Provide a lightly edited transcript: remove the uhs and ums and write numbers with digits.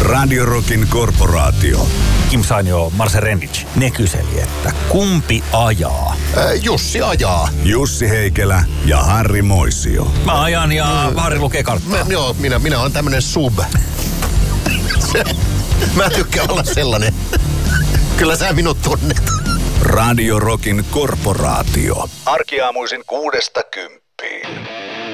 Radio Rockin korporaatio. Kim Sainio, Marse Rendic. Ne kyseli, että kumpi ajaa? Jussi ajaa. Jussi Heikelä ja Harri Moisio. Mä ajan ja Harri lukee karttaa. Joo, minä olen tämmönen sub. Mä tykkään olla sellainen. Kyllä sä minut tunnet. Radio Rockin korporaatio. Arkiaamuisin 6–10.